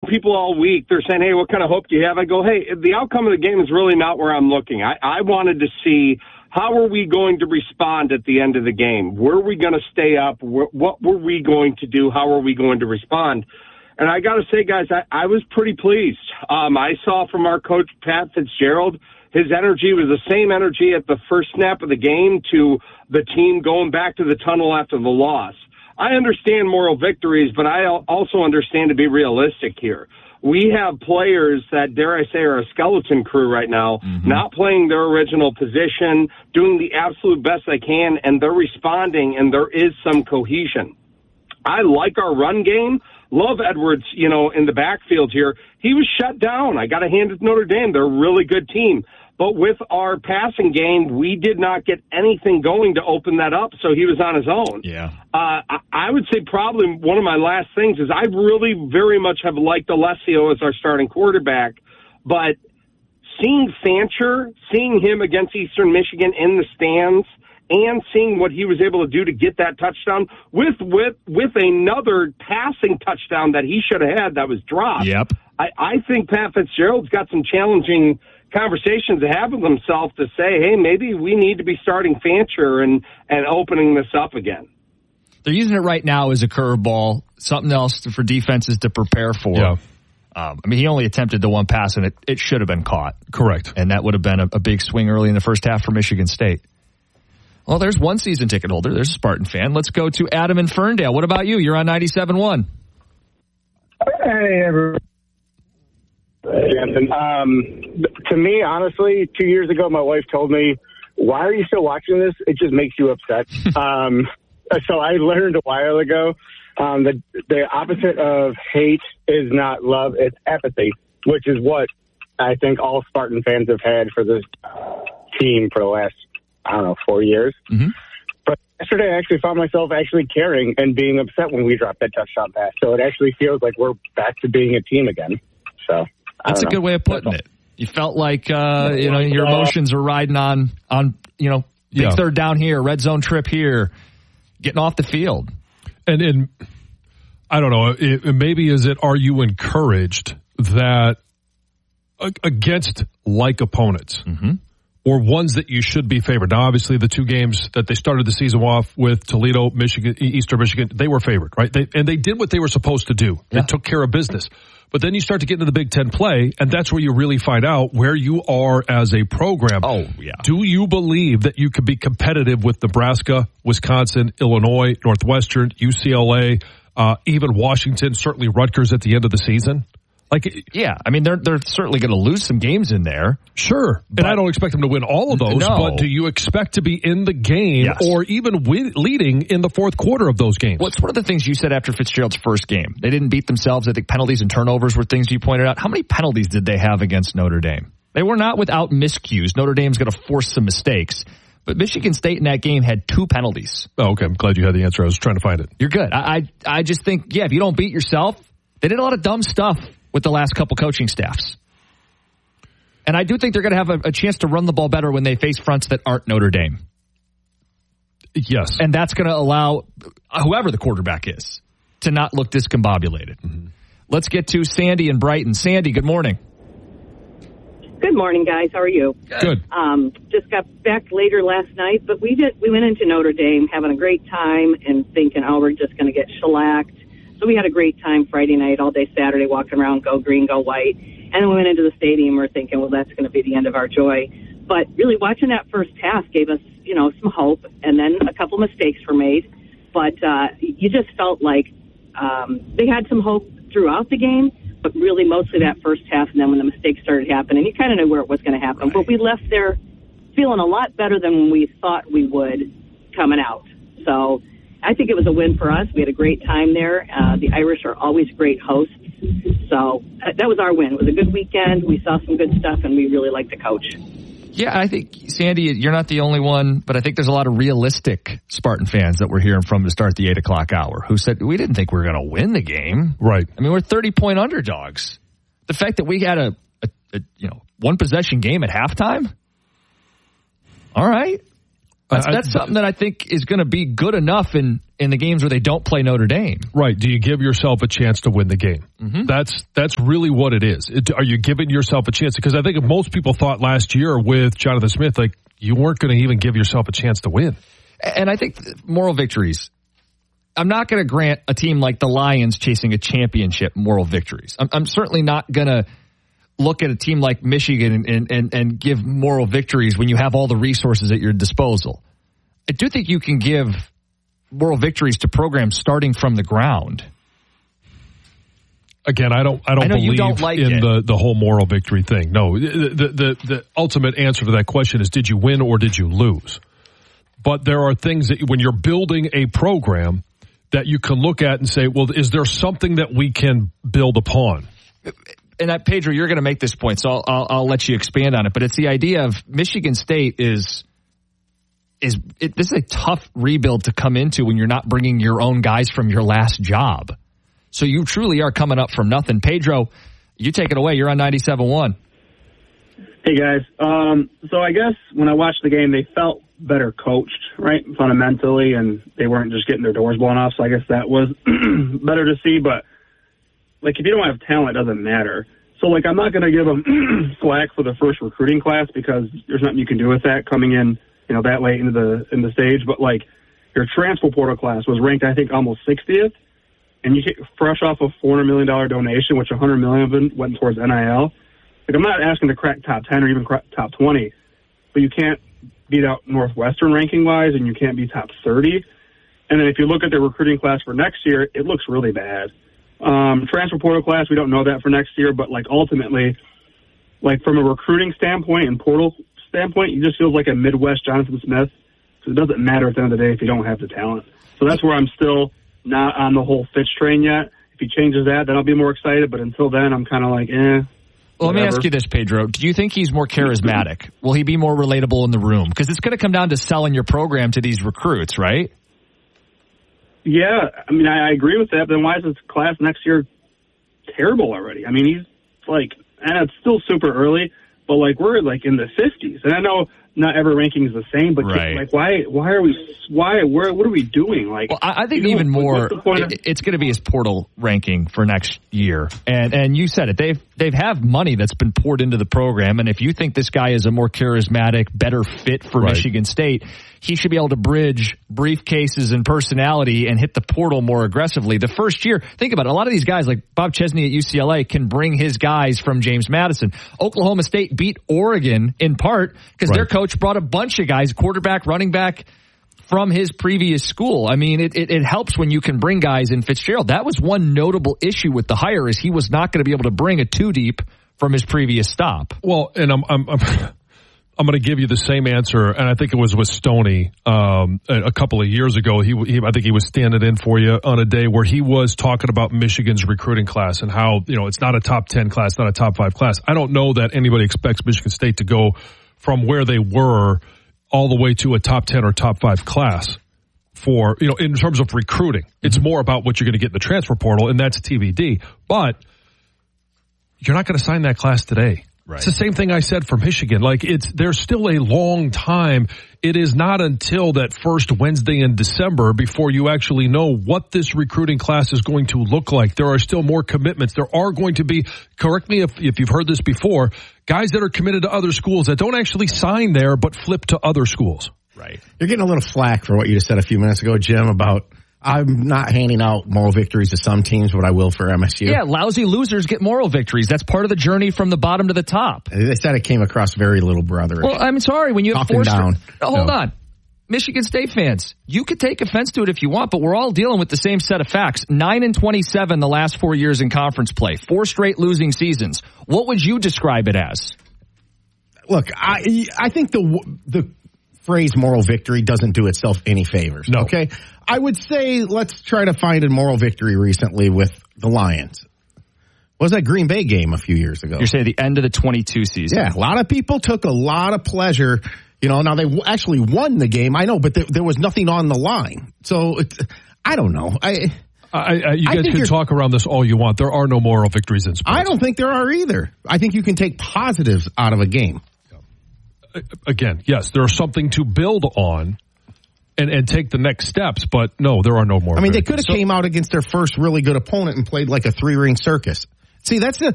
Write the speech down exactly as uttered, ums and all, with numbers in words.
people all week, they're saying, hey, what kind of hope do you have? I go, hey, the outcome of the game is really not where I'm looking. I, I wanted to see how are we going to respond at the end of the game? Were we going to stay up? What were we going to do? How are we going to respond? And I got to say, guys, I, I was pretty pleased. Um, I saw from our coach, Pat Fitzgerald, his energy was the same energy at the first snap of the game to the team going back to the tunnel after the loss. I understand moral victories, but I also understand to be realistic here. We have players that, dare I say, are a skeleton crew right now, mm-hmm. not playing their original position, doing the absolute best they can, and they're responding, and there is some cohesion. I like our run game. Love Edwards, you know, in the backfield here. He was shut down. I got to hand it to Notre Dame. They're a really good team. But with our passing game, we did not get anything going to open that up, so he was on his own. Yeah. Uh, I would say probably one of my last things is I really very much have liked Alessio as our starting quarterback, but seeing Fancher, seeing him against Eastern Michigan in the stands, and seeing what he was able to do to get that touchdown with with with another passing touchdown that he should have had that was dropped. Yep. I, I think Pat Fitzgerald's got some challenging conversations to have with himself to say, hey, maybe we need to be starting Fancher and, and opening this up again. They're using it right now as a curveball, something else for defenses to prepare for. Yeah. Um, I mean, he only attempted the one pass, and it, it should have been caught. Correct. And that would have been a, a big swing early in the first half for Michigan State. Well, there's one season ticket holder. There's a Spartan fan. Let's go to Adam in Ferndale. What about you? You're on ninety-seven point one. Hey, everyone. Um, to me, honestly, two years ago, my wife told me, why are you still watching this? It just makes you upset. um, so I learned a while ago um, that the opposite of hate is not love, it's apathy, which is what I think all Spartan fans have had for this team for the last, I don't know, four years. Mm-hmm. But yesterday I actually found myself actually caring and being upset when we dropped that touchdown pass. So it actually feels like we're back to being a team again. So that's a good way of putting it. You felt like, uh, you know, your emotions were riding on, on you know, big yeah. third down here, red zone trip here, getting off the field. And, and I don't know, it, maybe is it, are you encouraged that against like opponents mm-hmm. or ones that you should be favored? Now, obviously, the two games that they started the season off with, Toledo, Michigan, Eastern Michigan, they were favored, right? They, and they did what they were supposed to do. They yeah. took care of business. But then you start to get into the Big Ten play, and that's where you really find out where you are as a program. Oh, yeah. Do you believe that you could be competitive with Nebraska, Wisconsin, Illinois, Northwestern, U C L A, uh, even Washington, certainly Rutgers at the end of the season? Like, yeah, I mean, they're they're certainly going to lose some games in there. Sure. And I don't expect them to win all of those, no. but do you expect to be in the game yes. or even win, leading in the fourth quarter of those games? Well, it's one of the things you said after Fitzgerald's first game. They didn't beat themselves. I think penalties and turnovers were things you pointed out. How many penalties did they have against Notre Dame? They were not without miscues. Notre Dame's going to force some mistakes. But Michigan State in that game had two penalties. Oh, okay. I'm glad you had the answer. I was trying to find it. You're good. I, I, I just think, yeah, if you don't beat yourself, they did a lot of dumb stuff with the last couple coaching staffs. And I do think they're going to have a, a chance to run the ball better when they face fronts that aren't Notre Dame. Yes. And that's going to allow whoever the quarterback is to not look discombobulated. Mm-hmm. Let's get to Sandy in Brighton. Sandy, good morning. Good morning, guys. How are you? Good. Um, just got back later last night, but we did. We went into Notre Dame having a great time and thinking, oh, we're just going to get shellacked. So we had a great time Friday night, all day Saturday, walking around, go green, go white. And then we went into the stadium. We're thinking, well, that's going to be the end of our joy. But really watching that first half gave us, you know, some hope. And then a couple mistakes were made. But uh, you just felt like um, they had some hope throughout the game, but really mostly that first half. And then when the mistakes started happening, you kind of knew where it was going to happen. Right. But we left there feeling a lot better than we thought we would coming out. So I think it was a win for us. We had a great time there. Uh, the Irish are always great hosts. So uh, that was our win. It was a good weekend. We saw some good stuff, and we really liked the coach. Yeah, I think, Sandy, you're not the only one, but I think there's a lot of realistic Spartan fans that we're hearing from to start the eight o'clock hour who said, we didn't think we were going to win the game. Right. I mean, we're thirty-point underdogs. The fact that we had a, a, a you know one-possession game at halftime, all right. That's, that's something that I think is going to be good enough in, in the games where they don't play Notre Dame. Right. Do you give yourself a chance to win the game? Mm-hmm. That's that's really what it is. It, are you giving yourself a chance? Because I think if most people thought last year with Jonathan Smith, like, you weren't going to even give yourself a chance to win. And I think moral victories, I'm not going to grant a team like the Lions chasing a championship moral victories. I'm, I'm certainly not going to look at a team like Michigan and, and, and give moral victories when you have all the resources at your disposal. I do think you can give moral victories to programs starting from the ground. Again, I don't. I don't I know believe you don't like in it. the the whole moral victory thing. No, the, the the the ultimate answer to that question is: did you win or did you lose? But there are things that when you're building a program that you can look at and say, well, is there something that we can build upon? And uh, Pedro, you're going to make this point, so I'll, I'll, I'll let you expand on it. But it's the idea of Michigan State is is it, this is a tough rebuild to come into when you're not bringing your own guys from your last job. So you truly are coming up from nothing. Pedro, you take it away. You're on ninety-seven point one. Hey guys, um, so I guess when I watched the game, they felt better coached, right, fundamentally, and they weren't just getting their doors blown off. So I guess that was better to see, but. Like, if you don't have talent, it doesn't matter. So, like, I'm not going to give them slack for the first recruiting class because there's nothing you can do with that coming in, you know, that late into the in the stage. But, like, your transfer portal class was ranked, I think, almost sixtieth, and you get fresh off a four hundred million dollars donation, which one hundred million dollars of it went towards N I L. Like, I'm not asking to crack top ten or even crack top twenty, but you can't beat out Northwestern ranking-wise, and you can't be top thirty. And then if you look at the recruiting class for next year, it looks really bad. Um, transfer portal class, we don't know that for next year, but like ultimately, like from a recruiting standpoint and portal standpoint, it just feels like a Midwest Jonathan Smith. So it doesn't matter at the end of the day if you don't have the talent. So that's where I'm still not on the whole Fitch train yet. If he changes that, then I'll be more excited. But until then, I'm kind of like, eh. Well, let me ask you this, Pedro. Do you think he's more charismatic? Will he be more relatable in the room? Because it's going to come down to selling your program to these recruits, right? Yeah, I mean, I, I agree with that. But then why is this class next year terrible already? I mean, he's like, and it's still super early, but like we're like in the fifties, and I know not every ranking is the same, but right. like why why are we why where what are we doing? Like, well, I, I think you know, even more, it, it, it's going to be his portal ranking for next year, and and you said it. They've they've have money that's been poured into the program, and if you think this guy is a more charismatic, better fit for right. Michigan State, he should be able to bridge briefcases and personality and hit the portal more aggressively. The first year, think about it. A lot of these guys, like Bob Chesney at U C L A, can bring his guys from James Madison. Oklahoma State beat Oregon in part because right. their coach brought a bunch of guys, quarterback, running back, from his previous school. I mean, it, it, it helps when you can bring guys in. Fitzgerald, that was one notable issue with the hire, is he was not going to be able to bring a two deep from his previous stop. Well, and I'm I'm I'm, I'm going to give you the same answer, and I think it was with Stoney um, a, a couple of years ago. He, he I think he was standing in for you on a day where he was talking about Michigan's recruiting class and how, you know, it's not a top ten class, not a top five class. I don't know that anybody expects Michigan State to go from where they were all the way to a top ten or top five class for, you know, in terms of recruiting. It's more about what you're going to get in the transfer portal, and that's T B D. But you're not going to sign that class today. Right. It's the same thing I said for Michigan. Like, it's, there's still a long time. It is not until that first Wednesday in December before you actually know what this recruiting class is going to look like. There are still more commitments. There are going to be, correct me if, if you've heard this before, guys that are committed to other schools that don't actually sign there but flip to other schools. Right. You're getting a little flack for what you just said a few minutes ago, Jim, about I'm not handing out moral victories to some teams, but I will for M S U. Yeah, lousy losers get moral victories. That's part of the journey from the bottom to the top. They said it came across very little brother. Well, I'm sorry. When you have four down. St- oh, hold no. on. Michigan State fans, you could take offense to it if you want, but we're all dealing with the same set of facts. nine and twenty-seven the last four years in conference play. Four straight losing seasons. What would you describe it as? Look, I I think the the phrase moral victory doesn't do itself any favors. No. Okay? I would say let's try to find a moral victory recently with the Lions. What was that Green Bay game a few years ago? You're saying the end of the twenty-two season. Yeah, a lot of people took a lot of pleasure. You know, now they actually won the game, I know, but there, there was nothing on the line. So, it, I don't know. I, I, I You guys I can talk around this all you want. There are no moral victories in sports. I don't think there are either. I think you can take positives out of a game. again, yes, there's something to build on and, and take the next steps, but no, there are no more. I mean, they could have so, came out against their first really good opponent and played like a three-ring circus. See, that's the